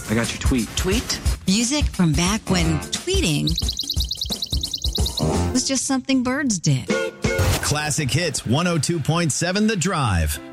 I got your tweet. Tweet? Music from back when tweeting was just something birds did. Classic Hits 102.7 The Drive.